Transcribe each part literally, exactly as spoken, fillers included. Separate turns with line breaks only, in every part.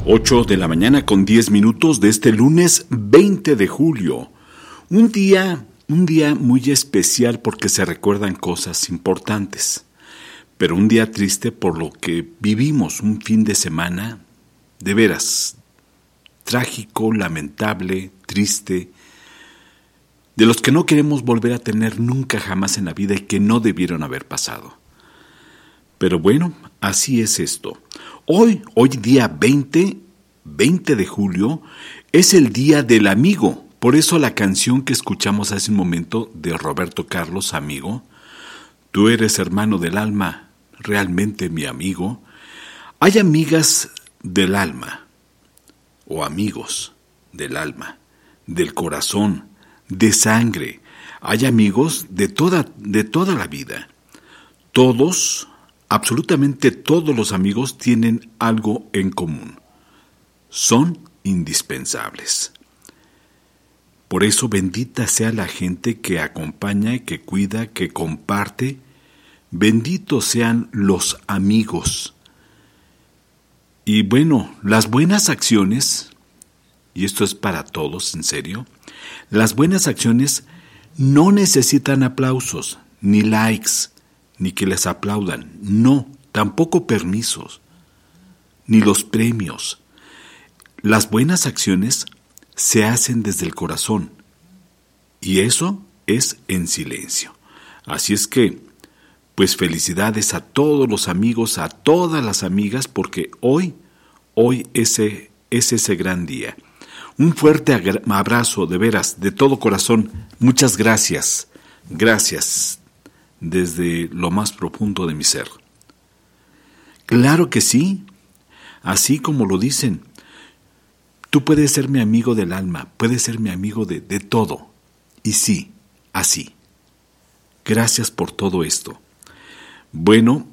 ocho de la mañana con diez minutos de este lunes veinte de julio. Un día, un día muy especial porque se recuerdan cosas importantes, pero un día triste por lo que vivimos un fin de semana de veras trágico, lamentable, triste, de los que no queremos volver a tener nunca jamás en la vida y que no debieron haber pasado. Pero bueno, así es esto. Hoy, hoy día veinte, veinte de julio, es el Día del Amigo. Por eso la canción que escuchamos hace un momento de Roberto Carlos, Amigo, tú eres hermano del alma, realmente mi amigo. Hay amigas del alma, o amigos del alma, del corazón, de sangre. Hay amigos de toda, de toda la vida. Todos, absolutamente todos los amigos tienen algo en común. Son indispensables. Por eso bendita sea la gente que acompaña, que cuida, que comparte. Benditos sean los amigos. Y bueno, las buenas acciones, y esto es para todos, en serio, las buenas acciones no necesitan aplausos, ni likes, ni que les aplaudan, no, tampoco permisos, ni los premios. Las buenas acciones se hacen desde el corazón, y eso es en silencio. Así es que, pues felicidades a todos los amigos, a todas las amigas, porque hoy, hoy ese, es ese gran día. Un fuerte abrazo, de veras, de todo corazón. Muchas gracias, gracias, desde lo más profundo de mi ser. Claro que sí, así como lo dicen. Tú puedes ser mi amigo del alma, puedes ser mi amigo de, de todo. Y sí, así. Gracias por todo esto. Bueno,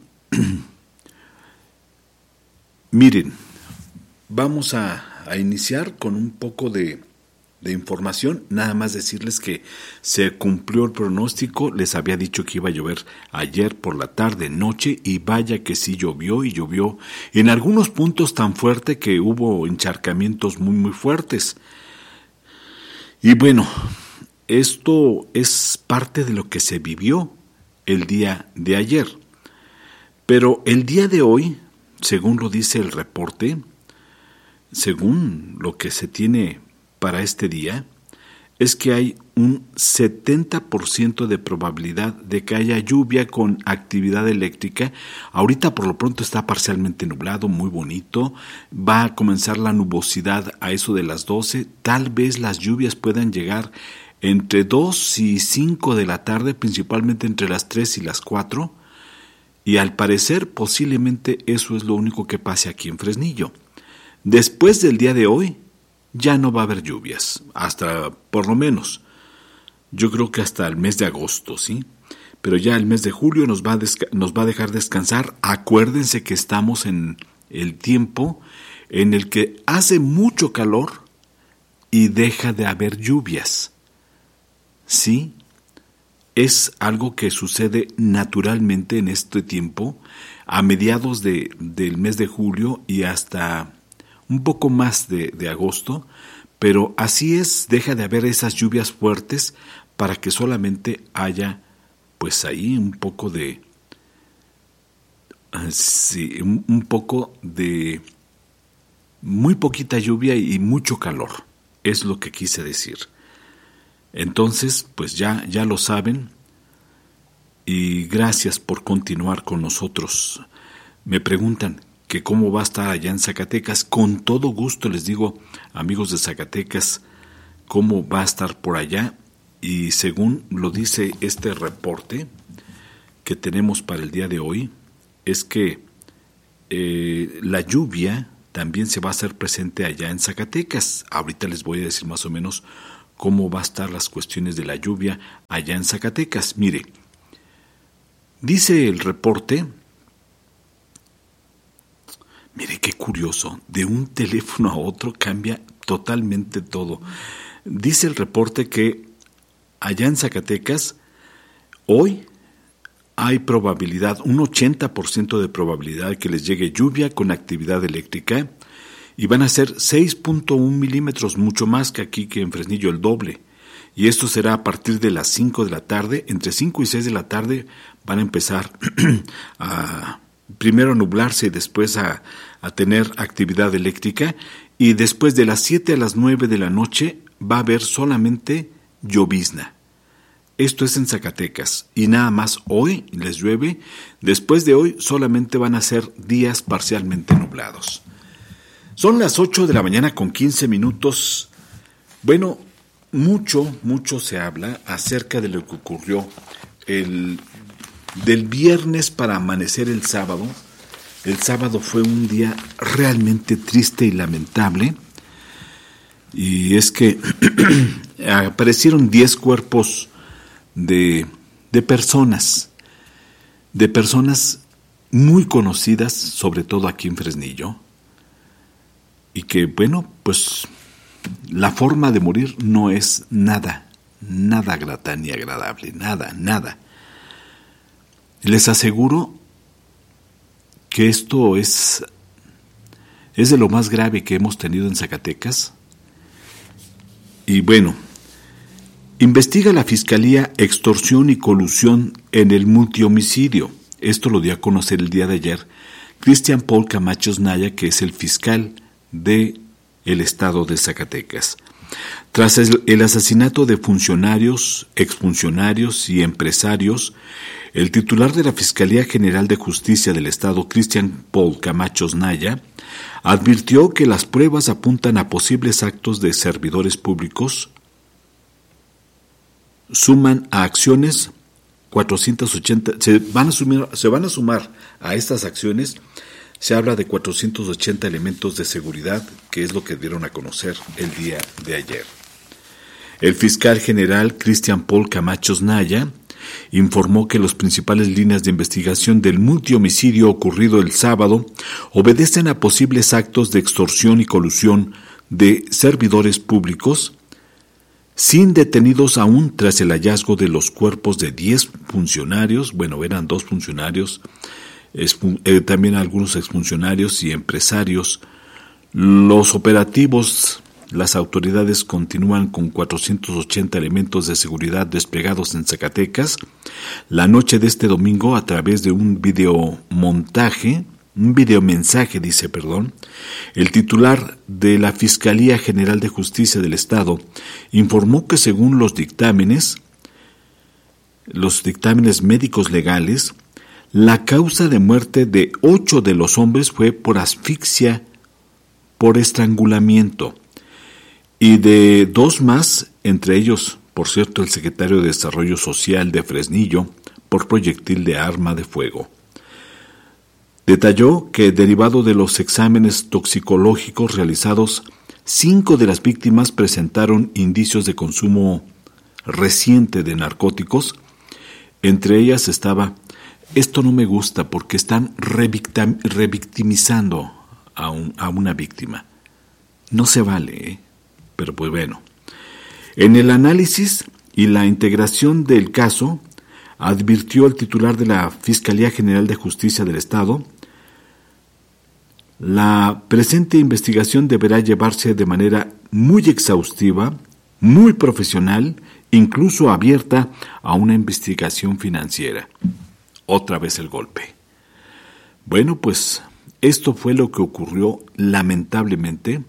miren, vamos a, a iniciar con un poco de, de información. Nada más decirles que se cumplió el pronóstico. Les había dicho que iba a llover ayer por la tarde, noche, y vaya que sí llovió y llovió en algunos puntos tan fuerte que hubo encharcamientos muy muy fuertes. Y bueno, esto es parte de lo que se vivió el día de ayer. Pero el día de hoy, según lo dice el reporte, según lo que se tiene para este día, es que hay un setenta por ciento de probabilidad de que haya lluvia con actividad eléctrica. Ahorita por lo pronto está parcialmente nublado, muy bonito. Va a comenzar la nubosidad a eso de las doce. Tal vez las lluvias puedan llegar entre dos y cinco de la tarde, principalmente entre las tres y las cuatro. Y al parecer posiblemente eso es lo único que pase aquí en Fresnillo. Después del día de hoy ya no va a haber lluvias, hasta por lo menos, yo creo que hasta el mes de agosto, ¿sí? Pero ya el mes de julio nos va a, desca- nos va a dejar descansar. Acuérdense que estamos en el tiempo en el que hace mucho calor y deja de haber lluvias, ¿sí? Es algo que sucede naturalmente en este tiempo, a mediados de, del mes de julio y hasta un poco más de, de agosto, pero así es, deja de haber esas lluvias fuertes para que solamente haya, pues ahí un poco de, sí, un, un poco de, muy poquita lluvia y mucho calor, es lo que quise decir. Entonces, pues ya, ya lo saben, y gracias por continuar con nosotros. Me preguntan que cómo va a estar allá en Zacatecas. Con todo gusto les digo, amigos de Zacatecas, cómo va a estar por allá. Y según lo dice este reporte que tenemos para el día de hoy, es que eh, la lluvia también se va a hacer presente allá en Zacatecas. Ahorita les voy a decir más o menos cómo va a estar las cuestiones de la lluvia allá en Zacatecas. Mire, dice el reporte, mire qué curioso, de un teléfono a otro cambia totalmente todo. Dice el reporte que allá en Zacatecas hoy hay probabilidad, un ochenta por ciento de probabilidad que les llegue lluvia con actividad eléctrica y van a ser seis punto uno milímetros, mucho más que aquí que en Fresnillo, el doble. Y esto será a partir de las cinco de la tarde. Entre cinco y seis de la tarde van a empezar a primero a nublarse y después a, a tener actividad eléctrica, y después de las siete a las nueve de la noche va a haber solamente llovizna. Esto es en Zacatecas, y nada más hoy les llueve. Después de hoy solamente van a ser días parcialmente nublados. Son las ocho de la mañana con quince minutos. Bueno, mucho, mucho se habla acerca de lo que ocurrió el, del viernes para amanecer el sábado. El sábado fue un día realmente triste y lamentable. Y es que aparecieron diez cuerpos de, de personas, de personas muy conocidas, sobre todo aquí en Fresnillo, y que, bueno, pues la forma de morir no es nada, nada grata ni agradable, nada, nada. Les aseguro que esto es, es de lo más grave que hemos tenido en Zacatecas. Y bueno, investiga la Fiscalía extorsión y colusión en el multihomicidio. Esto lo dio a conocer el día de ayer Cristian Paul Camacho Naya, que es el fiscal de el estado de Zacatecas. Tras el asesinato de funcionarios, exfuncionarios y empresarios, el titular de la Fiscalía General de Justicia del Estado, Cristian Paul Camacho Naya, advirtió que las pruebas apuntan a posibles actos de servidores públicos, suman a acciones cuatrocientos ochenta, se van a sumar, se van a sumar a estas acciones. Se habla de cuatrocientos ochenta elementos de seguridad, que es lo que dieron a conocer el día de ayer. El fiscal general Cristian Paul Camacho Naya informó que las principales líneas de investigación del multihomicidio ocurrido el sábado obedecen a posibles actos de extorsión y colusión de servidores públicos, sin detenidos aún tras el hallazgo de los cuerpos de diez funcionarios, bueno, eran dos funcionarios, Eh, también algunos exfuncionarios y empresarios. Los operativos, las autoridades continúan con cuatrocientos ochenta elementos de seguridad desplegados en Zacatecas. La noche de este domingo, a través de un videomontaje, un videomensaje, dice, perdón, el titular de la Fiscalía General de Justicia del Estado informó que según los dictámenes, los dictámenes médicos legales, la causa de muerte de ocho de los hombres fue por asfixia por estrangulamiento, y de dos más, entre ellos, por cierto, el secretario de Desarrollo Social de Fresnillo, por proyectil de arma de fuego. Detalló que, derivado de los exámenes toxicológicos realizados, cinco de las víctimas presentaron indicios de consumo reciente de narcóticos. Entre ellas estaba: esto no me gusta porque están revictim- revictimizando a, un, a una víctima. No se vale, ¿eh? Pero pues bueno. En el análisis y la integración del caso, advirtió el titular de la Fiscalía General de Justicia del Estado, la presente investigación deberá llevarse de manera muy exhaustiva, muy profesional, incluso abierta a una investigación financiera. Otra vez el golpe. Bueno, pues esto fue lo que ocurrió lamentablemente.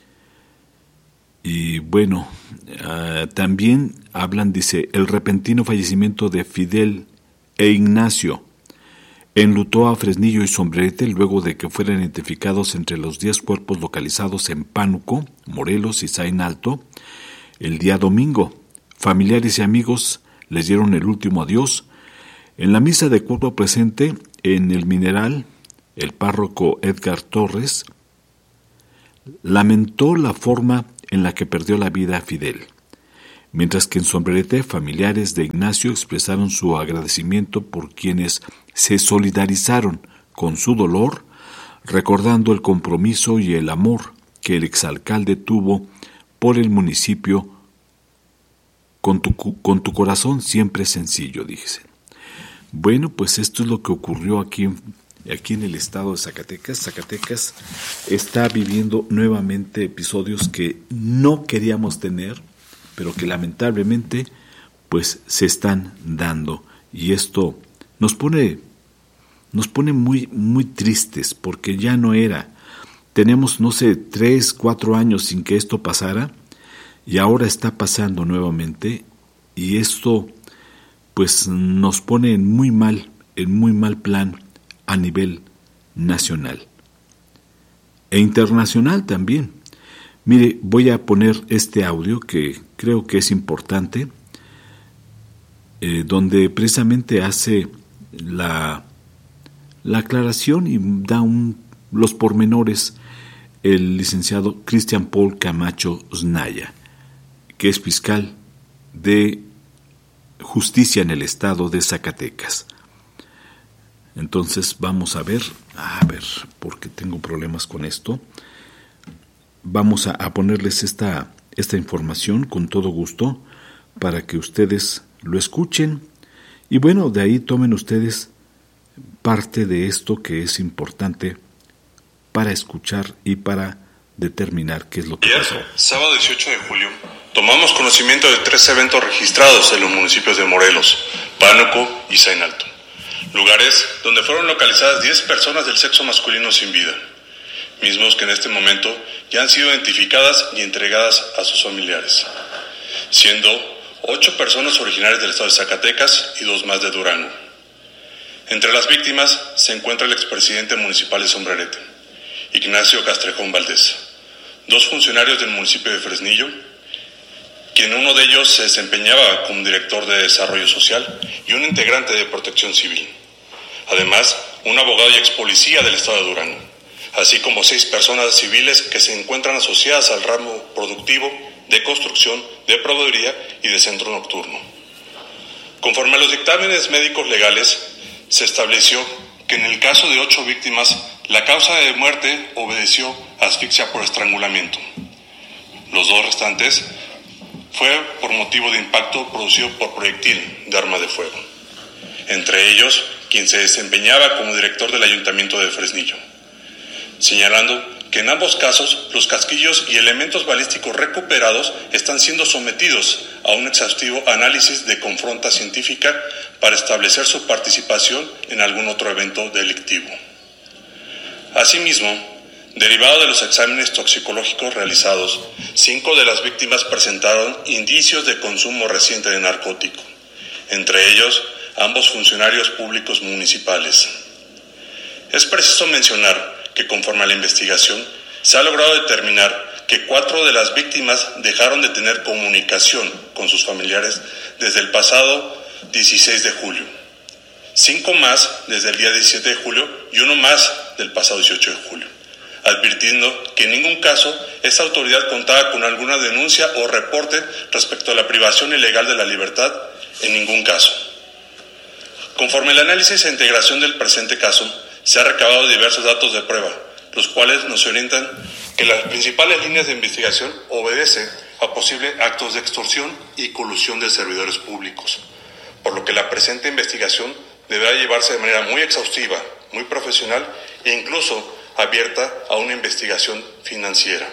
Y bueno, uh, también hablan, dice, el repentino fallecimiento de Fidel e Ignacio enlutó a Fresnillo y Sombrerete luego de que fueran identificados entre los diez cuerpos localizados en Pánuco, Morelos y Zain Alto el día domingo. Familiares y amigos les dieron el último adiós. En la misa de cuerpo presente en el Mineral, el párroco Edgar Torres lamentó la forma en la que perdió la vida Fidel, mientras que en Sombrerete familiares de Ignacio expresaron su agradecimiento por quienes se solidarizaron con su dolor, recordando el compromiso y el amor que el exalcalde tuvo por el municipio. Con tu, con tu corazón siempre sencillo, dice. Bueno, pues esto es lo que ocurrió aquí en, aquí en el estado de Zacatecas. Zacatecas está viviendo nuevamente episodios que no queríamos tener, pero que lamentablemente pues se están dando. Y esto nos pone, nos pone muy, muy tristes, porque ya no era. Tenemos, no sé, tres, cuatro años sin que esto pasara, y ahora está pasando nuevamente, y esto pues nos pone en muy mal, en muy mal plan a nivel nacional e internacional también. Mire, voy a poner este audio que creo que es importante, eh, donde precisamente hace la, la aclaración y da un, los pormenores el licenciado Cristian Paul Camacho Znaya, que es fiscal de justicia en el estado de Zacatecas. Entonces vamos a ver, a ver, porque tengo problemas con esto. Vamos a, a ponerles esta, esta información con todo gusto para que ustedes lo escuchen y bueno, de ahí tomen ustedes parte de esto que es importante para escuchar y para determinar qué es lo que
Ayer,
pasó.
Sábado dieciocho de julio, tomamos conocimiento de tres eventos registrados en los municipios de Morelos, Pánuco y Zainalto, lugares donde fueron localizadas diez personas del sexo masculino sin vida, mismos que en este momento ya han sido identificadas y entregadas a sus familiares, siendo ocho personas originarias del estado de Zacatecas y dos más de Durango. Entre las víctimas se encuentra el expresidente municipal de Sombrerete, Ignacio Castrejón Valdés, dos funcionarios del municipio de Fresnillo, quien uno de ellos se desempeñaba como director de Desarrollo Social y un integrante de Protección Civil. Además, un abogado y ex policía del estado de Durango, así como seis personas civiles que se encuentran asociadas al ramo productivo de construcción, de proveeduría y de centro nocturno. Conforme a los dictámenes médicos legales, se estableció que en el caso de ocho víctimas, la causa de muerte obedeció a asfixia por estrangulamiento. Los dos restantes fue por motivo de impacto producido por proyectil de arma de fuego. Entre ellos, quien se desempeñaba como director del Ayuntamiento de Fresnillo, señalando que en ambos casos los casquillos y elementos balísticos recuperados están siendo sometidos a un exhaustivo análisis de confronta científica para establecer su participación en algún otro evento delictivo. Asimismo, derivado de los exámenes toxicológicos realizados, cinco de las víctimas presentaron indicios de consumo reciente de narcótico, entre ellos ambos funcionarios públicos municipales. Es preciso mencionar que conforme a la investigación, se ha logrado determinar que cuatro de las víctimas dejaron de tener comunicación con sus familiares desde el pasado dieciséis de julio, cinco más desde el día diecisiete de julio y uno más del pasado dieciocho de julio, advirtiendo que en ningún caso esta autoridad contaba con alguna denuncia o reporte respecto a la privación ilegal de la libertad en ningún caso. Conforme al análisis e integración del presente caso, se han recabado diversos datos de prueba, los cuales nos orientan que las principales líneas de investigación obedecen a posibles actos de extorsión y colusión de servidores públicos, por lo que la presente investigación deberá llevarse de manera muy exhaustiva, muy profesional e incluso abierta a una investigación financiera.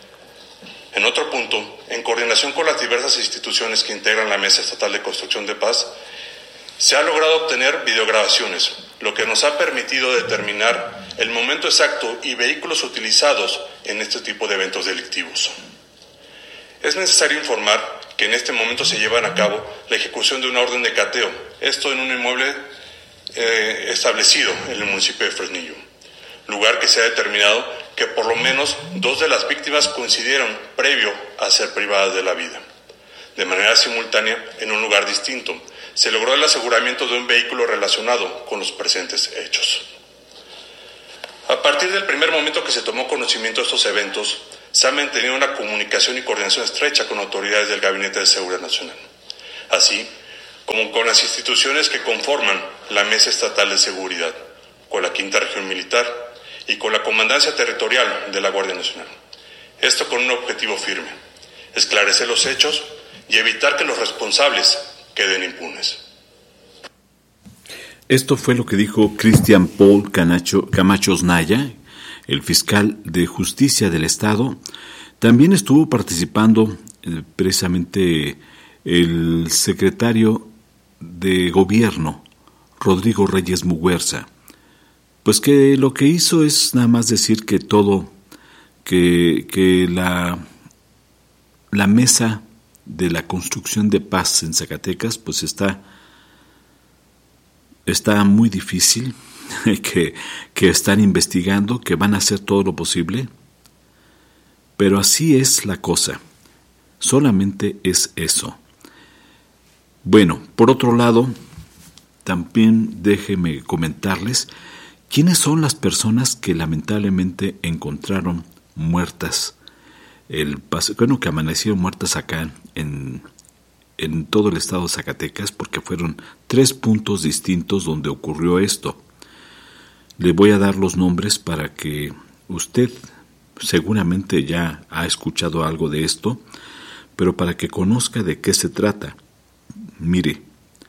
En otro punto, en coordinación con las diversas instituciones que integran la Mesa Estatal de Construcción de Paz, se ha logrado obtener videograbaciones, lo que nos ha permitido determinar el momento exacto y vehículos utilizados en este tipo de eventos delictivos. Es necesario informar que en este momento se llevan a cabo la ejecución de una orden de cateo, esto en un inmueble eh, establecido en el municipio de Fresnillo, lugar que se ha determinado que por lo menos dos de las víctimas coincidieron previo a ser privadas de la vida. De manera simultánea, en un lugar distinto, se logró el aseguramiento de un vehículo relacionado con los presentes hechos. A partir del primer momento que se tomó conocimiento de estos eventos, se ha mantenido una comunicación y coordinación estrecha con autoridades del Gabinete de Seguridad Nacional, así como con las instituciones que conforman la Mesa Estatal de Seguridad, con la Quinta Región Militar y con la Comandancia Territorial de la Guardia Nacional. Esto con un objetivo firme: esclarecer los hechos y evitar que los responsables queden impunes.
Esto fue lo que dijo Cristian Paul Camacho, Camacho Naya, el fiscal de justicia del Estado. También estuvo participando eh, precisamente el secretario de Gobierno, Rodrigo Reyes Muguerza, pues que lo que hizo es nada más decir que todo, que, que la, la mesa de la construcción de paz en Zacatecas pues está, está muy difícil, que, que están investigando, que van a hacer todo lo posible, pero así es la cosa, solamente es eso. Bueno, por otro lado, también déjenme comentarles quiénes son las personas que lamentablemente encontraron muertas, el, bueno, que amanecieron muertas acá en, en todo el estado de Zacatecas, porque fueron tres puntos distintos donde ocurrió esto. Le voy a dar los nombres para que usted seguramente ya ha escuchado algo de esto, pero para que conozca de qué se trata. Mire,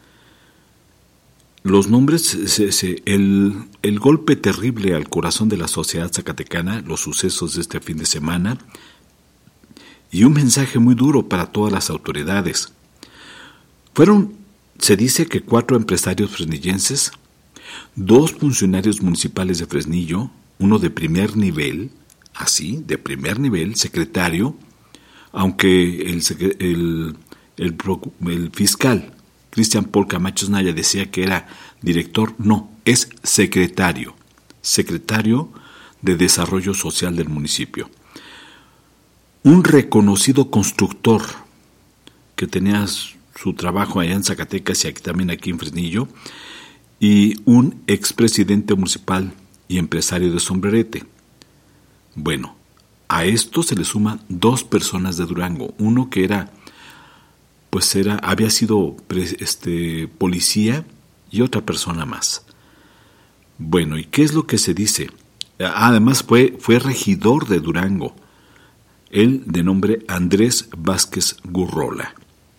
los nombres, se, se, el, el golpe terrible al corazón de la sociedad zacatecana, los sucesos de este fin de semana, y un mensaje muy duro para todas las autoridades. Fueron, se dice que cuatro empresarios fresnillenses, dos funcionarios municipales de Fresnillo, uno de primer nivel, así, de primer nivel, secretario, aunque el, el, el, el fiscal Cristian Paul Camacho Naya decía que era director, no, es secretario, secretario de Desarrollo Social del municipio. Un reconocido constructor que tenía su trabajo allá en Zacatecas y aquí, también aquí en Fresnillo, y un expresidente municipal y empresario de Sombrerete. Bueno, a esto se le suman dos personas de Durango, uno que era pues era, había sido este, policía y otra persona más. Bueno, ¿y qué es lo que se dice? Además fue, fue regidor de Durango, él de nombre Andrés Vázquez Gurrola.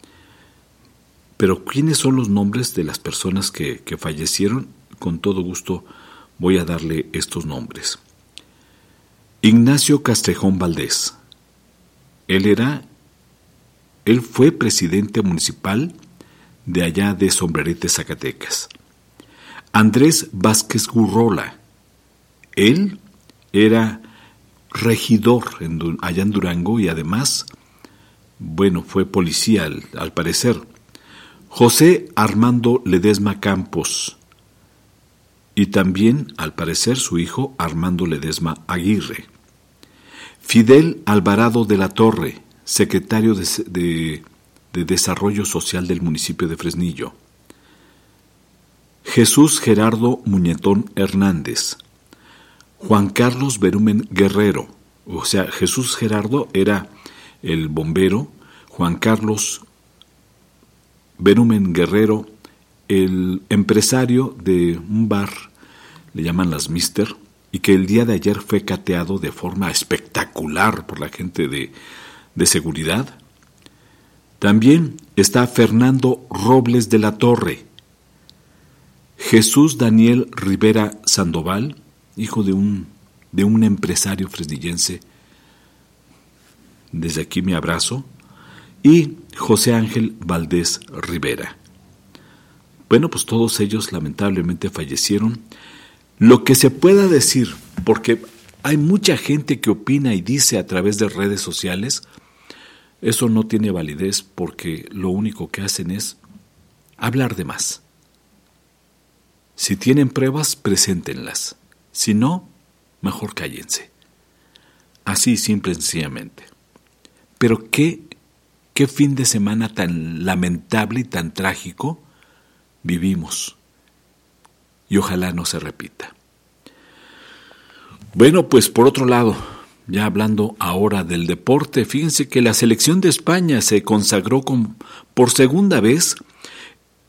Pero ¿quiénes son los nombres de las personas que, que fallecieron? Con todo gusto voy a darle estos nombres. Ignacio Castrejón Valdés, él era Él fue presidente municipal de allá de Sombrerete, Zacatecas. Andrés Vázquez Gurrola, él era regidor en, allá en Durango y además, bueno, fue policía al, al parecer. José Armando Ledesma Campos y también, al parecer, su hijo Armando Ledesma Aguirre. Fidel Alvarado de la Torre, secretario de, de, de Desarrollo Social del municipio de Fresnillo. Jesús Gerardo Muñetón Hernández. Juan Carlos Berumen Guerrero. O sea, Jesús Gerardo era el bombero, Juan Carlos Berumen Guerrero, el empresario de un bar, le llaman las Mister, y que el día de ayer fue cateado de forma espectacular por la gente de de seguridad. También está Fernando Robles de la Torre, Jesús Daniel Rivera Sandoval, hijo de un, de un empresario fresnillense, desde aquí mi abrazo, y José Ángel Valdés Rivera. Bueno, pues todos ellos lamentablemente fallecieron. Lo que se pueda decir, porque hay mucha gente que opina y dice a través de redes sociales, eso no tiene validez porque lo único que hacen es hablar de más. Si tienen pruebas, preséntenlas. Si no, mejor cállense. Así, simple y sencillamente. Pero qué, qué fin de semana tan lamentable y tan trágico vivimos. Y ojalá no se repita. Bueno, pues por otro lado, ya hablando ahora del deporte, fíjense que la selección de España se consagró con, por segunda vez